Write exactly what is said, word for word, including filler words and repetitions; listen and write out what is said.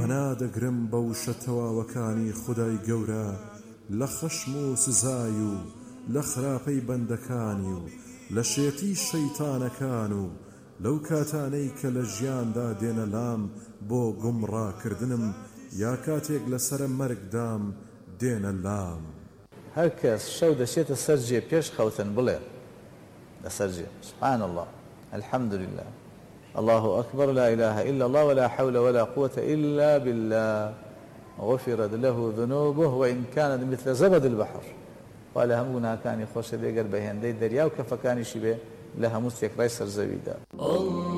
پەنادەگرم بەو شەتەواوەکانی خودای گەورە لە خەشم و سزای و لە خراپەی بەندەکانی و لە شێتی شەیتانەکان و لەو کاتانەی کە لە ژیاندا دێنە لام بۆ گومڕاکردنم یا کاتێک لەسرە مەرگدام دێنە لام. هەر کەس شەو دەچێتە سەر جێ پێش خەوتن بڵێ لەسەر جێ سبحان الله الحمد لله الله أكبر لا إله إلا الله ولا حول ولا قوة إلا بالله غفرت له ذنوبه وإن كانت مثل زبد البحر قال همونا كان يخش بيقر بهندي دريا وكفكاني شبه لها مستيك ريسر زويدا